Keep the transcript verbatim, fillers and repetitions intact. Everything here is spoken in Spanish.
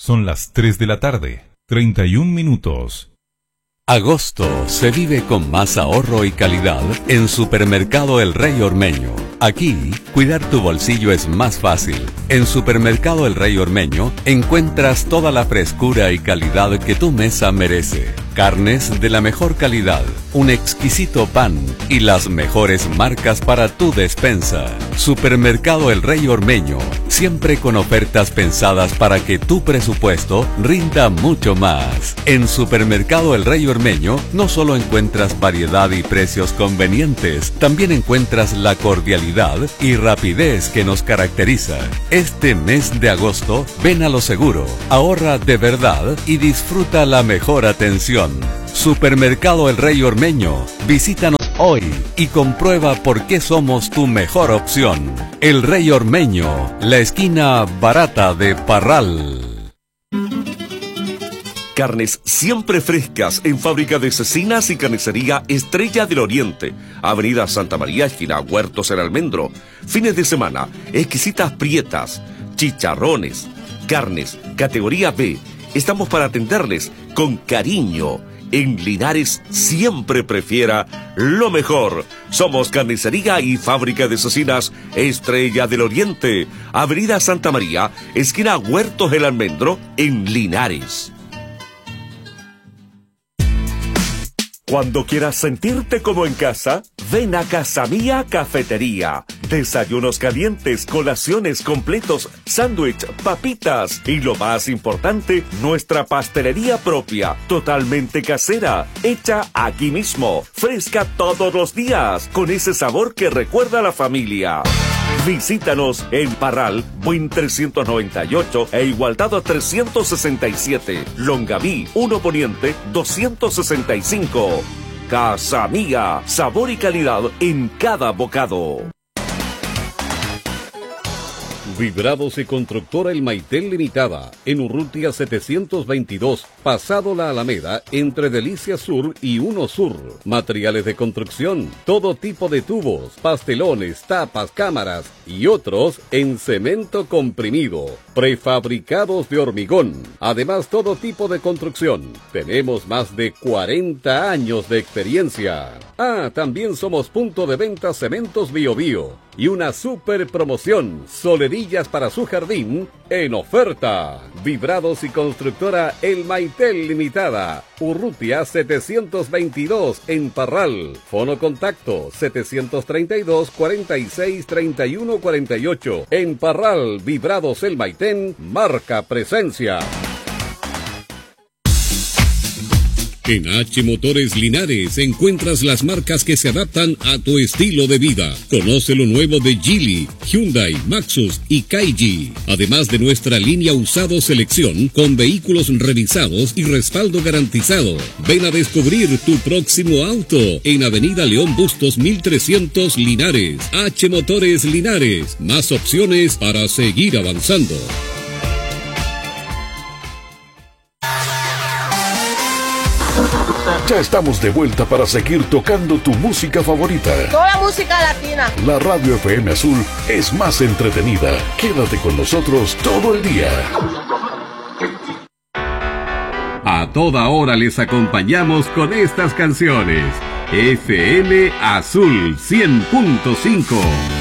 Son las tres de la tarde, treinta y un minutos. Agosto se vive con más ahorro y calidad en Supermercado El Rey Ormeño. Aquí, cuidar tu bolsillo es más fácil. En Supermercado El Rey Ormeño encuentras toda la frescura y calidad que tu mesa merece. Carnes de la mejor calidad, un exquisito pan y las mejores marcas para tu despensa. Supermercado El Rey Ormeño, siempre con ofertas pensadas para que tu presupuesto rinda mucho más. En Supermercado El Rey Ormeño no solo encuentras variedad y precios convenientes, también encuentras la cordialidad y rapidez que nos caracteriza. Este mes de agosto, ven a lo seguro, ahorra de verdad y disfruta la mejor atención. Supermercado El Rey Ormeño, visítanos hoy y comprueba por qué somos tu mejor opción. El Rey Ormeño, la esquina barata de Parral. Carnes siempre frescas en Fábrica de Cecinas y Carnicería Estrella del Oriente. Avenida Santa María, esquina Huertos El Almendro. Fines de semana, exquisitas prietas, chicharrones, carnes, categoría B. Estamos para atenderles con cariño. En Linares siempre prefiera lo mejor. Somos Carnicería y Fábrica de Cecinas Estrella del Oriente. Avenida Santa María, esquina Huertos El Almendro, en Linares. Cuando quieras sentirte como en casa, ven a Casa Mía Cafetería. Desayunos calientes, colaciones completos, sándwich, papitas y lo más importante, nuestra pastelería propia, totalmente casera, hecha aquí mismo, fresca todos los días, con ese sabor que recuerda a la familia. Visítanos en Parral, Buin trescientos noventa y ocho e Igualdad trescientos sesenta y siete. Longaví, uno Poniente, doscientos sesenta y cinco. Casa Mía, sabor y calidad en cada bocado. Vibrados y Constructora El Maitel Limitada, en Urrutia setecientos veintidós, pasado la Alameda, entre Delicia Sur y Uno Sur. Materiales de construcción, todo tipo de tubos, pastelones, tapas, cámaras y otros en cemento comprimido. Prefabricados de hormigón. Además, todo tipo de construcción. Tenemos más de cuarenta años de experiencia. Ah, también somos punto de venta Cementos Bio Bio. Y una super promoción, solerillas para su jardín en oferta. Vibrados y Constructora El Maitel Limitada, Urrutia setecientos veintidós en Parral. Fono contacto setecientos treinta y dos, cuarenta y seis, treinta y uno, cuarenta y ocho. En Parral, Vibrados El Maitén, marca presencia. En H Motores Linares encuentras las marcas que se adaptan a tu estilo de vida. Conoce lo nuevo de Geely, Hyundai, Maxus y Kaiji. Además de nuestra línea usado selección con vehículos revisados y respaldo garantizado. Ven a descubrir tu próximo auto en Avenida León Bustos mil trescientos Linares. H Motores Linares, más opciones para seguir avanzando. Ya estamos de vuelta para seguir tocando tu música favorita. Toda la música latina. La Radio F M Azul es más entretenida. Quédate con nosotros todo el día. A toda hora les acompañamos con estas canciones. F M Azul cien punto cinco.